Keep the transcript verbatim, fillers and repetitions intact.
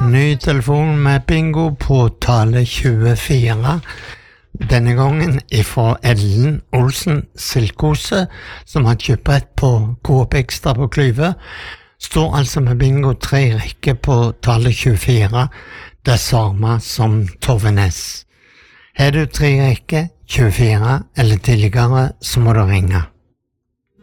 Ny telefon med bingo på tale tjuefire. Denne gangen ifra Ellen Olsen Silkose, som har kjøpt på Coop Extra på Klyve. Står altså med bingo tre rekker på tale tjuefire. Det samme som Torvenes. Har du tre rekker, tjuefire eller tidligere, så må du ringe.